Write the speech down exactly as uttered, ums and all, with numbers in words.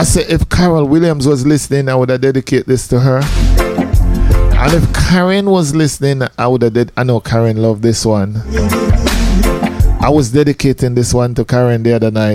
I said if Carol Williams was listening, I would have dedicated this to her. And if Karen was listening, I would have ded- I know Karen loved this one. I was dedicating this one to Karen the other night.